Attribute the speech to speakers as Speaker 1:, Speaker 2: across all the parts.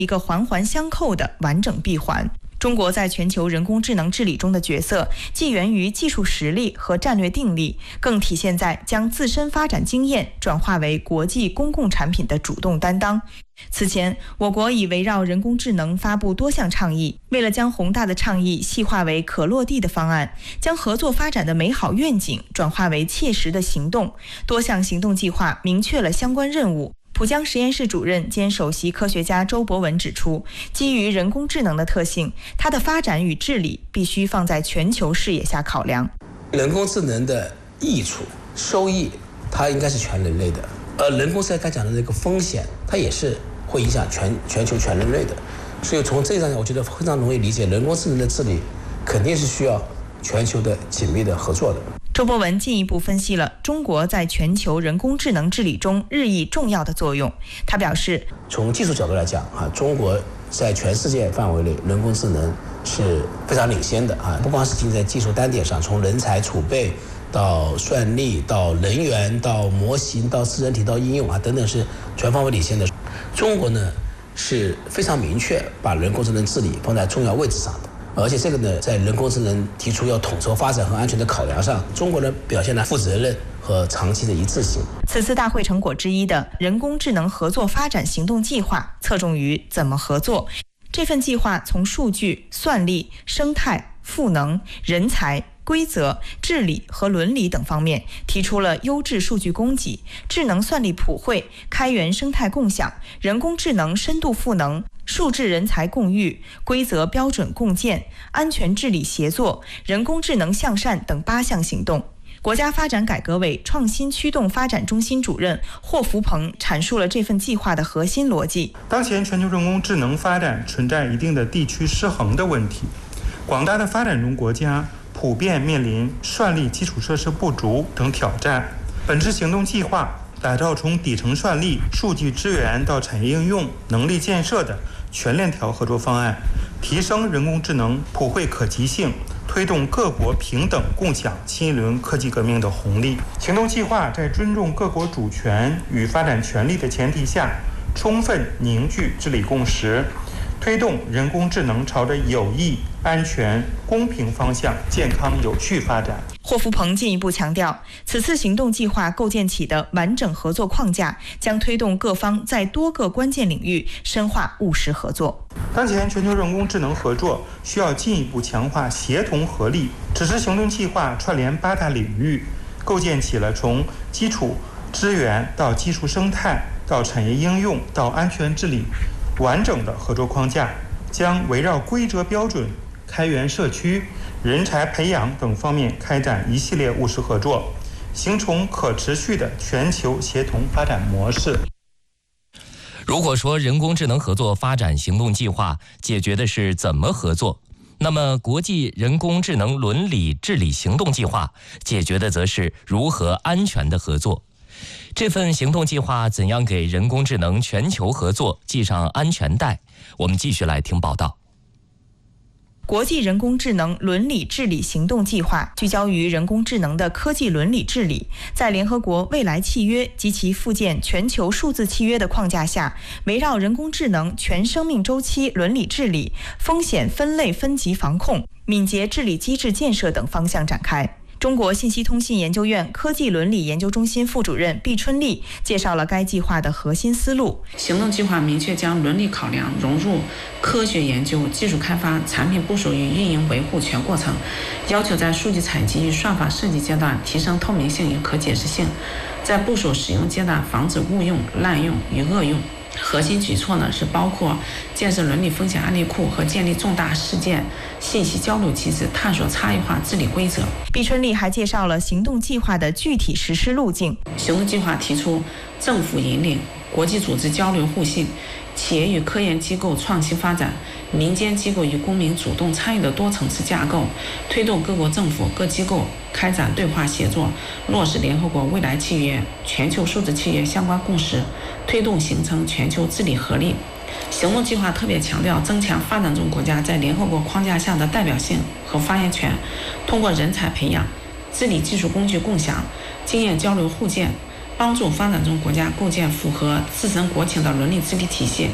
Speaker 1: 一个环环相扣的完整闭环。中国在全球人工智能治理中的角色，既源于技术实力和战略定力，更体现在将自身发展经验转化为国际公共产品的主动担当。此前，我国已围绕人工智能发布多项倡议，为了将宏大的倡议细化为可落地的方案，将合作发展的美好愿景转化为切实的行动，多项行动计划明确了相关任务。浦江实验室主任兼首席科学家周博文指出，基于人工智能的特性，它的发展与治理必须放在全球视野下考量。
Speaker 2: 人工智能的益处、收益，它应该是全人类的；而人工智能刚讲的那个风险，它也是会影响全球全人类的。所以从这一上，我觉得非常容易理解，人工智能的治理肯定是需要全球的紧密的合作的。
Speaker 1: 周博文进一步分析了中国在全球人工智能治理中日益重要的作用。他表示，
Speaker 2: 从技术角度来讲，中国在全世界范围内人工智能是非常领先的，不光是仅在技术单点上，从人才储备到算力到人员到模型到智能体到应用等等，是全方位领先的。中国呢是非常明确把人工智能治理放在重要位置上的。而且这个呢，在人工智能提出要统筹发展和安全的考量上，中国人表现了负责任和长期的一致性。
Speaker 1: 此次大会成果之一的人工智能合作发展行动计划，侧重于怎么合作。这份计划从数据、算力、生态、赋能、人才、规则、治理和伦理等方面，提出了优质数据供给、智能算力普惠、开源生态共享、人工智能深度赋能、数智人才共育、规则标准共建、安全治理协作、人工智能向善等8项行动。国家发展改革委创新驱动发展中心主任霍福鹏阐述了这份计划的核心逻辑。
Speaker 3: 当前全球人工智能发展存在一定的地区失衡的问题，广大的发展中国家普遍面临算力基础设施不足等挑战。本次行动计划打造从底层算力、数据资源到产业应用、能力建设的全链条合作方案，提升人工智能普惠可及性，推动各国平等共享新一轮科技革命的红利。行动计划在尊重各国主权与发展权利的前提下，充分凝聚治理共识，推动人工智能朝着有益、安全、公平方向健康有序发展。
Speaker 1: 霍福鹏进一步强调，此次行动计划构建起的完整合作框架，将推动各方在多个关键领域深化务实合作。
Speaker 3: 当前全球人工智能合作需要进一步强化协同合力。此次行动计划串联8大领域，构建起了从基础资源到技术生态到产业应用到安全治理完整的合作框架，将围绕规则标准、开源社区、人才培养等方面开展一系列务实合作，形成可持续的全球协同发展模式。
Speaker 4: 如果说人工智能合作发展行动计划解决的是怎么合作，那么国际人工智能伦理治理行动计划解决的则是如何安全的合作。这份行动计划怎样给人工智能全球合作系上安全带？我们继续来听报道。
Speaker 1: 国际人工智能伦理治理行动计划聚焦于人工智能的科技伦理治理，在联合国未来契约及其附件全球数字契约的框架下，围绕人工智能全生命周期伦理治理、风险分类分级防控、敏捷治理机制建设等方向展开。中国信息通信研究院科技伦理研究中心副主任毕春丽介绍了该计划的核心思路。
Speaker 5: 行动计划明确将伦理考量融入科学研究、技术开发、产品部署与运营维护全过程，要求在数据采集与算法设计阶段提升透明性与可解释性，在部署使用阶段防止误用、滥用与恶用。核心举措呢是包括建设伦理风险案例库和建立重大事件信息交流机制，探索差异化治理规则。
Speaker 1: 毕春丽还介绍了行动计划的具体实施路径。
Speaker 5: 行动计划提出政府引领、国际组织交流互信、企业与科研机构创新发展、民间机构与公民主动参与的多层次架构，推动各国政府各机构开展对话协作，落实联合国未来契约、全球数字契约相关共识，推动形成全球治理合力。行动计划特别强调增强发展中国家在联合国框架下的代表性和发言权，通过人才培养、治理技术工具共享、经验交流互鉴，帮助发展中国家构建符合自身国情的伦理治理体系，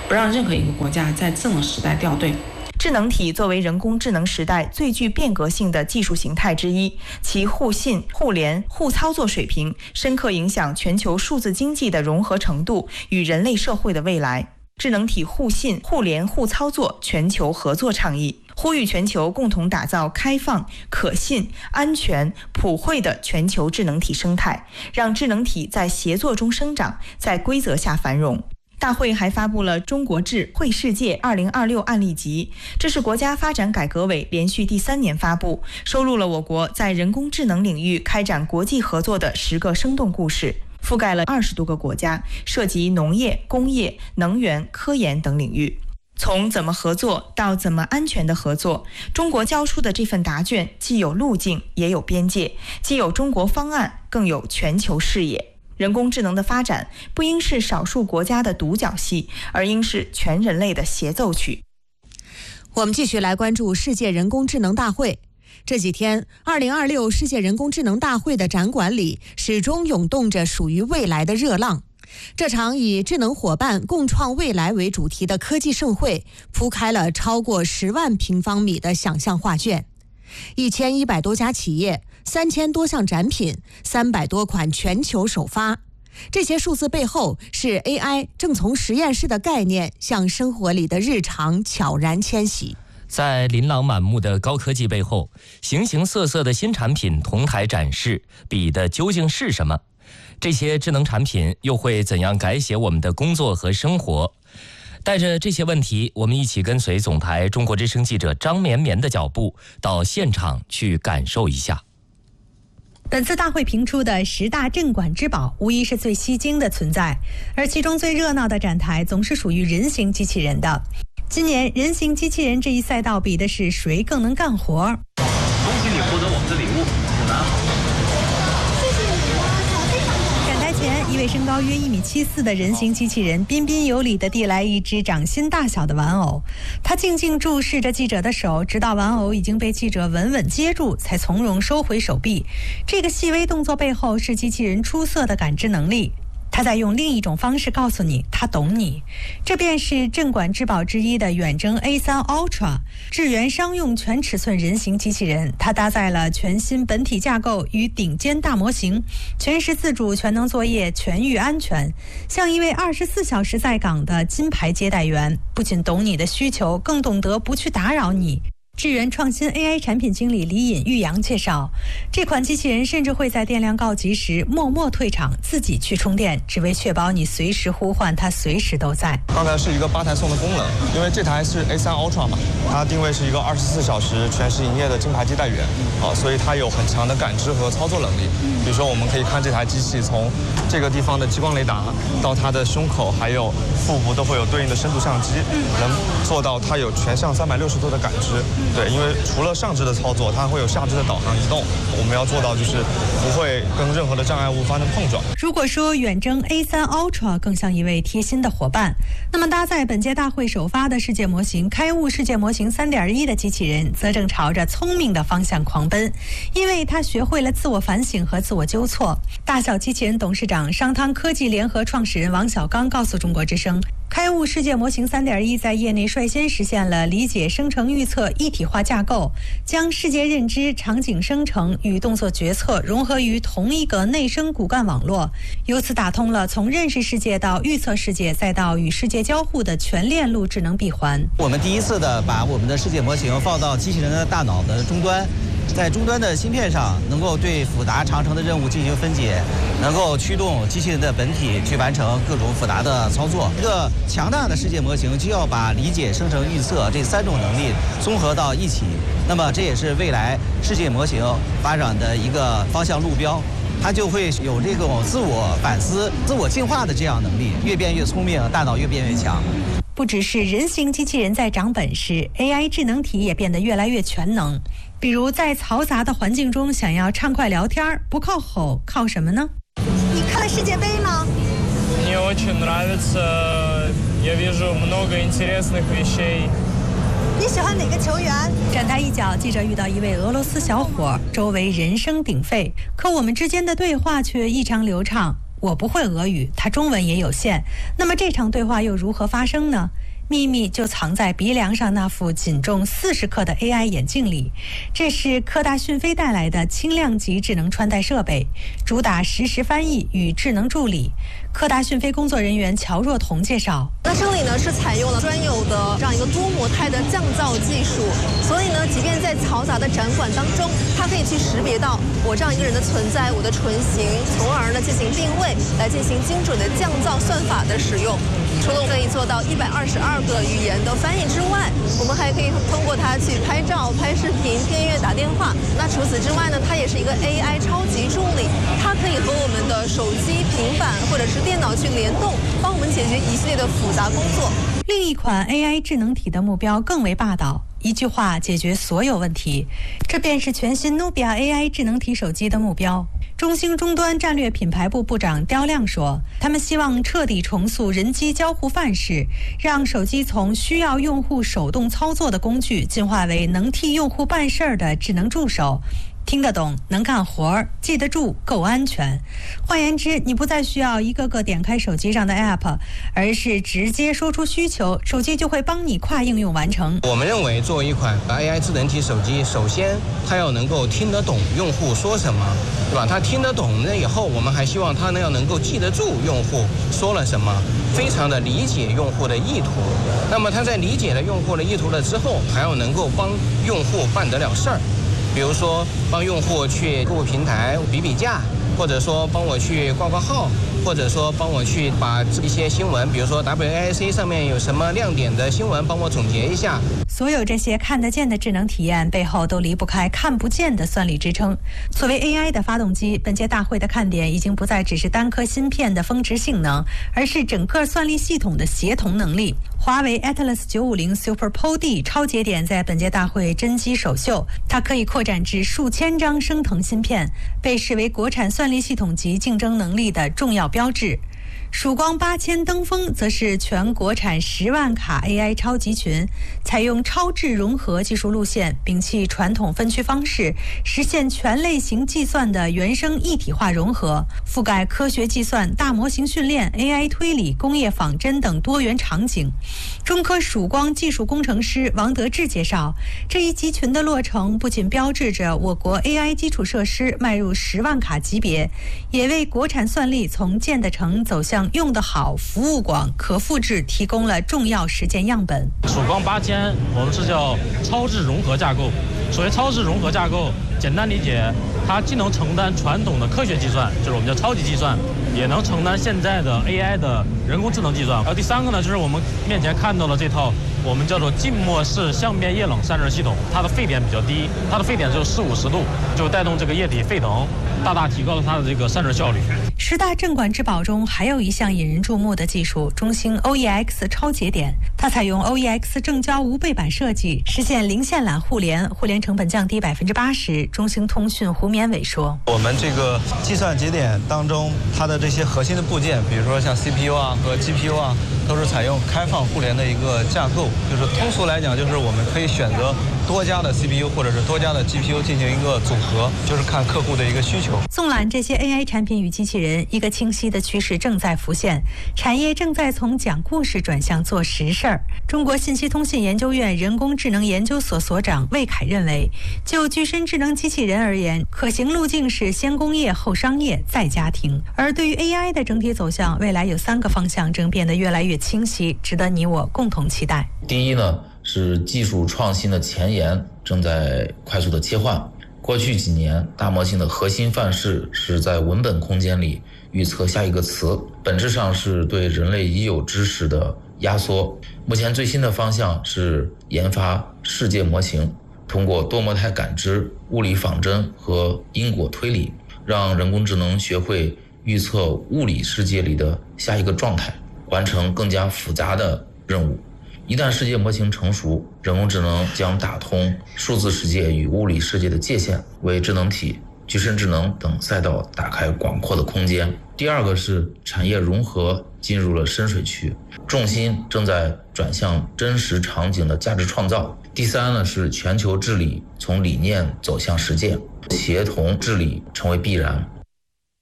Speaker 5: 不让任何一个国家在智能时代掉队。
Speaker 1: 智能体作为人工智能时代最具变革性的技术形态之一，其互信、互联、互操作水平深刻影响全球数字经济的融合程度与人类社会的未来。智能体互信、互联、互操作全球合作倡议，呼吁全球共同打造开放、可信、安全、普惠的全球智能体生态，让智能体在协作中生长，在规则下繁荣。大会还发布了《中国智慧世界2026案例集》，这是国家发展改革委连续第3年发布，收录了我国在人工智能领域开展国际合作的10个生动故事，覆盖了20多个国家，涉及农业、工业、能源、科研等领域。从怎么合作到怎么安全的合作，中国交出的这份答卷既有路径也有边界，既有中国方案，更有全球视野。人工智能的发展不应是少数国家的独角戏，而应是全人类的协奏曲。
Speaker 6: 我们继续来关注世界人工智能大会。这几天，2026世界人工智能大会的展馆里始终涌动着属于未来的热浪。这场以智能伙伴共创未来为主题的科技盛会，铺开了超过10万平方米的想象画卷，1100多家企业，3000多项展品，300多款全球首发。这些数字背后是 AI 正从实验室的概念向生活里的日常悄然迁徙。
Speaker 4: 在琳琅满目的高科技背后，形形色色的新产品同台展示，比的究竟是什么？这些智能产品又会怎样改写我们的工作和生活？带着这些问题，我们一起跟随总台中国之声记者张绵绵的脚步，到现场去感受一下。
Speaker 7: 本次大会评出的10大镇馆之宝，无疑是最吸睛的存在，而其中最热闹的展台总是属于人形机器人的。今年人形机器人这一赛道比的是谁更能干活。
Speaker 8: 恭喜你获得我们的礼物，请拿好。
Speaker 7: 展台前，一位身高约1.74米的人形机器人彬彬有礼地递来一只掌心大小的玩偶，他静静注视着记者的手，直到玩偶已经被记者稳稳接住，才从容收回手臂。这个细微动作背后是机器人出色的感知能力。他在用另一种方式告诉你，他懂你。这便是镇馆之宝之一的远征 A3 Ultra 智源商用全尺寸人形机器人。它搭载了全新本体架构与顶尖大模型，全时自主、全能作业、全域安全，像一位24小时在岗的金牌接待员，不仅懂你的需求，更懂得不去打扰你。智源创新 AI 产品经理李尹玉阳介绍，这款机器人甚至会在电量告急时默默退场，自己去充电，只为确保你随时呼唤它随时都在。
Speaker 9: 刚才是一个8台送的功能，因为这台是 A3 Ultra 嘛，它定位是一个24小时全时营业的金牌接待员，所以它有很强的感知和操作能力。比如说我们可以看这台机器从这个地方的激光雷达到它的胸口还有腹部都会有对应的深度相机，能做到它有全向360度的感知。对，因为除了上肢的操作，它会有下肢的导航移动，我们要做到就是不会跟任何的障碍物发生碰撞。
Speaker 7: 如果说远征 A3 Ultra 更像一位贴心的伙伴，那么搭载本届大会首发的世界模型开悟世界模型 3.1 的机器人，则正朝着聪明的方向狂奔，因为它学会了自我反省和自我纠错。大小机器人董事长商汤科技联合创始人王小刚告诉中国之声，开悟世界模型 3.1 在业内率先实现了理解、生成、预测一体化架构，将世界认知、场景生成与动作决策融合于同一个内生骨干网络，由此打通了从认识世界到预测世界再到与世界交互的全链路智能闭环。
Speaker 10: 我们第一次的把我们的世界模型放到机器人的大脑的终端，在终端的芯片上能够对复杂长程的任务进行分解，能够驱动机器人的本体去完成各种复杂的操作。一个强大的世界模型就要把理解、生成、预测这3种能力综合到一起，那么这也是未来世界模型发展的一个方向路标。它就会有这种自我反思、自我进化的这样能力，越变越聪明，大脑越变越强。
Speaker 7: 不只是人形机器人在长本事， AI 智能体也变得越来越全能。比如在嘈杂的环境中想要畅快聊天，不靠吼，靠什么呢？
Speaker 11: 你看世界杯吗？
Speaker 12: Мне очень нравится, я вижу много интересных вещей.
Speaker 11: 你喜欢哪个球员？
Speaker 7: 站台一角，记者遇到一位俄罗斯小伙，周围人声鼎沸，可我们之间的对话却异常流畅。 我不会俄语，他中文也有限。那么这场对话又如何发生呢？秘密就藏在鼻梁上那副仅重40克的 AI 眼镜里。这是科大讯飞带来的轻量级智能穿戴设备，主打实时翻译与智能助理。科大讯飞工作人员乔若彤介绍，
Speaker 13: 那这里呢是采用了专有的这样一个多模态的降噪技术，所以呢，即便在嘈杂的展馆当中，它可以去识别到我这样一个人的存在，我的唇形，从而呢进行定位，来进行精准的降噪算法的使用。除了可以做到122个语言的翻译之外，我们还可以通过它去拍照、拍视频、听音乐、打电话。那除此之外呢，它也是一个 AI 超级助理，它可以和我们的手机、平板或者是电脑去联动，帮我们解决一系列的复杂工作。
Speaker 7: 另一款 AI 智能体的目标更为霸道，一句话解决所有问题，这便是全新 Nubia AI 智能体手机的目标。中兴终端战略品牌部部长刁亮说，他们希望彻底重塑人机交互范式，让手机从需要用户手动操作的工具进化为能替用户办事儿的智能助手，听得懂，能干活儿，记得住，够安全。换言之，你不再需要一个个点开手机上的 App， 而是直接说出需求，手机就会帮你跨应用完成。
Speaker 14: 我们认为，作为一款 AI 智能体手机，首先它要能够听得懂用户说什么，对吧？它听得懂了以后，我们还希望它要能够记得住用户说了什么，非常的理解用户的意图。那么它在理解了用户的意图了之后，还要能够帮用户办得了事儿。比如说帮用户去购物平台比价，或者说帮我去挂号，或者说帮我去把一些新闻，比如说 WAIC 上面有什么亮点的新闻，帮我总结一下。
Speaker 7: 所有这些看得见的智能体验背后都离不开看不见的算力支撑。作为 AI 的发动机，本届大会的看点已经不再只是单颗芯片的峰值性能，而是整个算力系统的协同能力。华为 Atlas 950 Super PoD 超节点在本届大会真机首秀，它可以扩展至数千张升腾芯片，被视为国产算力系统及竞争能力的重要标志。曙光8000登峰则是全国产10万卡 AI 超集群，采用超智融合技术路线，摒弃传统分区方式，实现全类型计算的原生一体化融合，覆盖科学计算、大模型训练、AI 推理、工业仿真等多元场景。中科曙光技术工程师王德志介绍，这一集群的落成不仅标志着我国 AI 基础设施迈入10万卡级别，也为国产算力从建得成走向用得好、服务广、可复制提供了重要实践样本。
Speaker 15: 曙光8000我们是叫超智融合架构。所谓超智融合架构，简单理解，它既能承担传统的科学计算，就是我们叫超级计算，也能承担现在的 AI 的人工智能计算。然后第三个呢，就是我们面前看到的这套我们叫做浸没式相变液冷散热系统，它的沸点比较低，它的沸点只有40-50度，就带动这个液体沸腾，大大提高了它的这个散热效率。
Speaker 7: 10大镇馆之宝中还有一项引人注目的技术，中兴 OEX 超节点，它采用 OEX 正交无背板设计，实现零线缆互联，互联成本降低80%。中兴通讯胡绵伟说，
Speaker 9: 我们这个计算节点当中，它的这些核心的部件，比如说像 CPU 啊和 GPU 啊，都是采用开放互联的一个架构，就是通俗来讲，就是我们可以选择多家的 CPU 或者是多家的 GPU 进行一个组合，就是看客户的一个需求。
Speaker 7: 纵览这些 AI 产品与机器人，一个清晰的趋势正在浮现，产业正在从讲故事转向做实事儿。中国信息通信研究院人工智能研究所所长魏凯认为，就具身智能机器人而言，可行路径是先工业后商业再家庭。而对于 AI 的整体走向，未来有3个方向正变得越来越清晰，值得你我共同期待。
Speaker 16: 第一呢，是技术创新的前沿正在快速的切换。过去几年，大模型的核心范式是在文本空间里预测下一个词，本质上是对人类已有知识的压缩。目前最新的方向是研发世界模型，通过多模态感知、物理仿真和因果推理，让人工智能学会预测物理世界里的下一个状态，完成更加复杂的任务。一旦世界模型成熟，人工智能将打通数字世界与物理世界的界限，为智能体、具身智能等赛道打开广阔的空间。第二个是产业融合进入了深水区，重心正在转向真实场景的价值创造。第三呢是全球治理从理念走向实践，协同治理成为必然。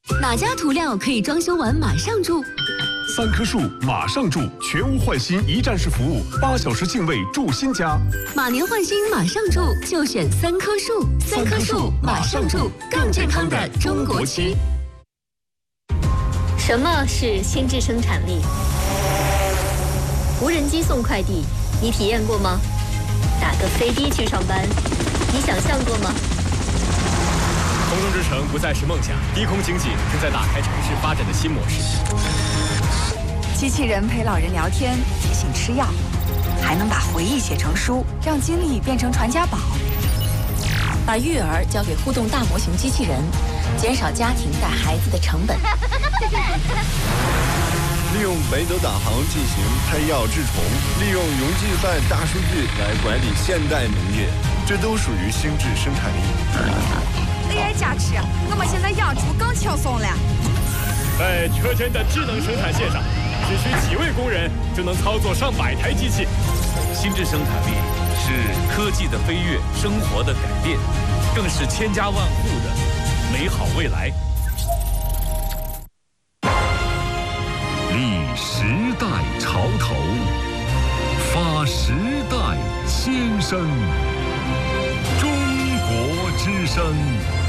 Speaker 17: 哪家涂料可以装修完马上住
Speaker 18: ？3棵树马上住，全屋换新一站式服务，8小时净位住新家。
Speaker 17: 马年换新马上住，就选3棵树。3棵树马上住，更健康的中国区。
Speaker 19: 什么是心智生产力？无人机送快递，你体验过吗？打个飞的去上班，你想象过吗？
Speaker 20: 空中之城不再是梦想，低空经济正在打开城市发展的新模式。
Speaker 21: 机器人陪老人聊天，提醒吃药，还能把回忆写成书，让经历变成传家宝。
Speaker 22: 把育儿交给互动大模型机器人，减少家庭带孩子的成本。
Speaker 23: 利用北斗导航进行拆药治虫，利用云计算大数据来管理现代农业，这都属于心智生产力。
Speaker 21: AI 加持，我们现在养猪更轻松了。
Speaker 20: 在车间的智能生产线上，只需几位工人就能操作上百台机器。
Speaker 24: 心智生产力是科技的飞跃，生活的改变，更是千家万户的美好未来。
Speaker 18: 立时代潮头，发时代先声。中国之声。